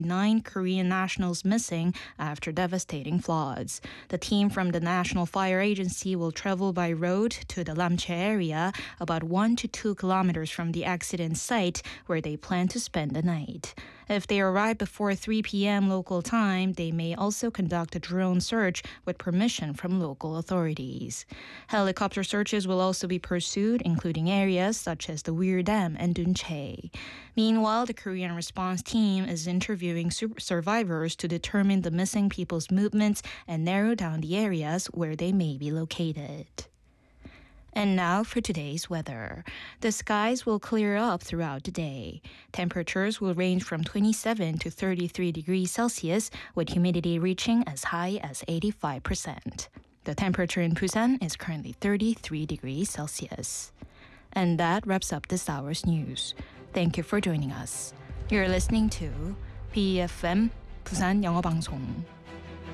9 Korean nationals missing after devastating floods. The team from the National Fire Agency will travel by road to the Lamche area, about 1 to 2 kilometers from the accident site, where they plan to spend the night. If they arrive before 3 p.m. local time, they may also conduct a drone search with permission from local authorities. Helicopter searches will also be pursued, including areas such as the Weir Dam and Dunche. Meanwhile, the Korean response team is interviewing survivors to determine the missing people's movements and narrow down the areas where they may be located. And now for today's weather. The skies will clear up throughout the day. Temperatures will range from 27 to 33 degrees Celsius, with humidity reaching as high as 85%. The temperature in Busan is currently 33 degrees Celsius. And that wraps up this hour's news. Thank you for joining us. You're listening to BFM 부산 영어방송.